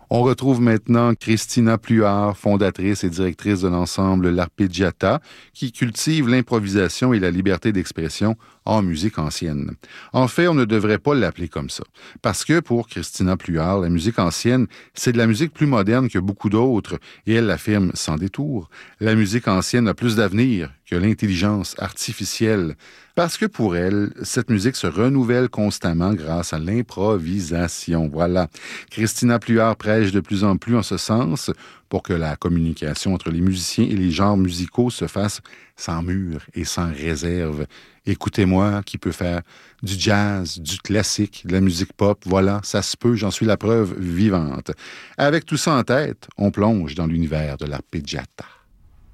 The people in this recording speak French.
On retrouve maintenant Christina Pluhar, fondatrice et directrice de l'ensemble L'Arpeggiata, qui cultive l'improvisation et la liberté d'expression en musique ancienne. En fait, on ne devrait pas l'appeler comme ça, parce que pour Christina Pluhar, la musique ancienne, c'est de la musique plus moderne que beaucoup d'autres, et elle l'affirme sans détour. La musique ancienne a plus d'avenir que l'intelligence artificielle, parce que pour elle, cette musique se renouvelle constamment grâce à l'improvisation. Voilà. Christina Pluhar prêche de plus en plus en ce sens pour que la communication entre les musiciens et les genres musicaux se fasse sans mur et sans réserve. Écoutez-moi, qui peut faire du jazz, du classique, de la musique pop, voilà, ça se peut, j'en suis la preuve vivante. Avec tout ça en tête, on plonge dans l'univers de l'arpeggiata.